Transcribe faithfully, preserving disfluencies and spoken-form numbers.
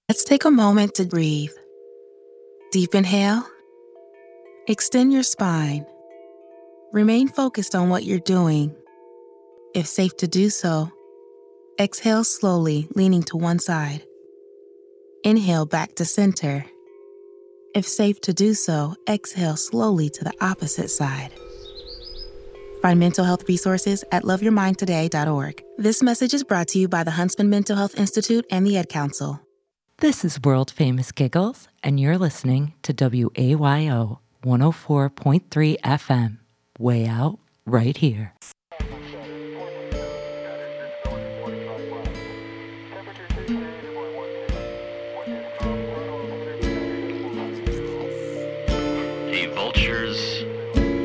Let's take a moment to breathe. Deep inhale. Extend your spine. Remain focused on what you're doing. If safe to do so, exhale slowly, leaning to one side. Inhale back to center. If safe to do so, exhale slowly to the opposite side. Find mental health resources at love your mind today dot org. This message is brought to you by the Huntsman Mental Health Institute and the Ad Council. This is World Famous Giggles, and you're listening to W A Y O one oh four point three F M. Way out, right here.